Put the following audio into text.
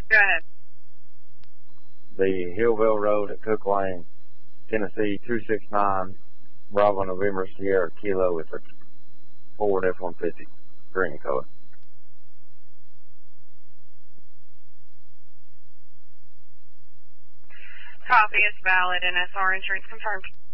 Go ahead. The Hillville Road at Cook Lane, Tennessee 269, Bravo November Sierra Kilo with a Ford F-150 green color. Copy is valid and SR insurance confirmed.